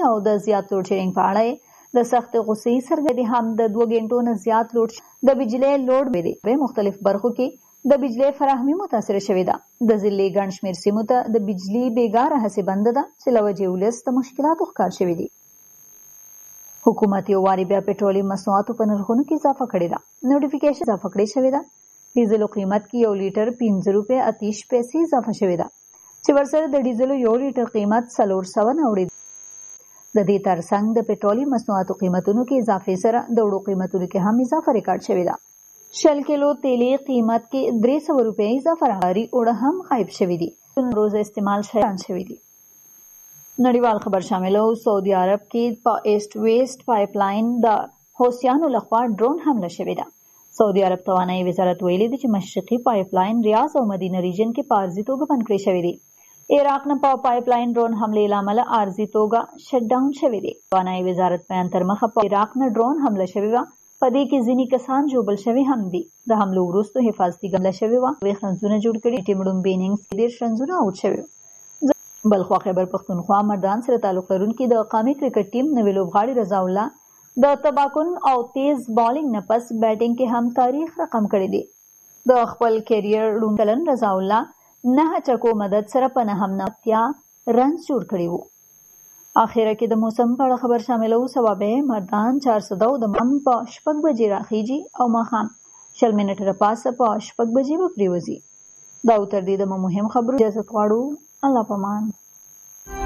او د زیات لوډ شیډینګ په اړه د سخت غصې څرګندې هم د 2 غنټو نه زیات لوډ د بجلی لوډ په مختلف برخو کې د بجلی فراهمي متاثره شوې ده. د ضلع ګڼ شمېر سیمو ته د بجلی بېګاره هسې بنده ده چې له وجې ولس د مشکلاتو ښکار شوي دي. حکومت یو وارې بیا پټرولي مصنوعاتو په نرخونو کې اضافه کړې ده. نوټیفیکیشن اضافه کړې شوې ده. ډیزلو قیمت کې 1 لیټر 15 روپۍ 30 پیسې اضافه شوې ده چې ورسره د ډیزلو 1 لیټر قیمت 400 نه وړي. د دې ترڅنګ د پټرولي مصنوعاتو قیمتونو کې اضافې سره د وړو قیمتونو کې هم اضافه ریکارډ شوې ده. 100 کیلو تیلي قیمت کې 300 روپۍ اضافه راغلي. اوړه هم غایب شوي دي. روزه استعمال شوي دي. نړیوال خبر شامل او سعودي عرب کې په ایسټ ویسټ پایپ لاین د حوثیانو لخوا ډرون حمله شوې ده. سعودي عرب توانایي وزارت ویلي دی چې مشرقي پایپ لاین ریاض او مدینه ریجن کې په عارضي توګه بند کړی شوی دی. عراق نه په پایپ لاین ډرون حملې له امله عارضي توګه شټ ډاون شوی دی. توانایي وزارت بیان تر مخه په عراق نه ډرون حمله شوې وه. په دې کې ځینې کسان ژوبل شوي هم دي. د حملو وروسته حفاظتي حمله شوې وه. رنځونه جوړ کړي. ټیمړون بیننګز کې 10 رنځونه اوټ شوي. بلخوا خیبر پښتونخوا مردان سره تعلق لرونکي د قومي کرکټ ټیم نوي لوبغاړي رضا الله د تباکن او تیز بالینګ نه پس بیټینګ کې هم تاریخ رقم کړی دی. د خپل کیریر روندلن رضا الله 9 چکو مدد سره په 9 رنز جوړ کړي وو. اخیره کې د موسم په اړه خبر شاملو. سبا مردان 400 د مم په 6 بجې راخیږي او ماښام 40 منټه پاسه په 6 بجې به پریوځي. دا تر دې د مهم خبرو اجازه غواړو. الله پامان.